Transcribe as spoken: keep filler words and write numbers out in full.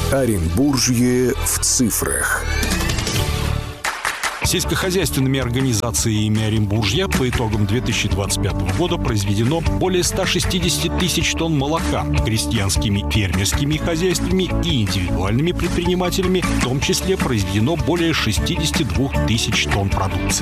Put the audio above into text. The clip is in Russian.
Оренбуржье в цифрах. Сельскохозяйственными организациями Оренбуржья по итогам две тысячи двадцать пятого года произведено более ста шестидесяти тысяч тонн молока. Крестьянскими фермерскими хозяйствами и индивидуальными предпринимателями в том числе произведено более шестидесяти двух тысяч тонн продукции.